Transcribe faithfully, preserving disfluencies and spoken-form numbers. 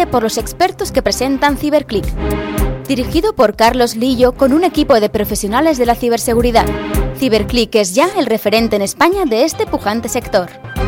disponible por los expertos que presentan Ciberclick. Dirigido por Carlos Lillo con un equipo de profesionales de la ciberseguridad. Ciberclick es ya el referente en España de este pujante sector.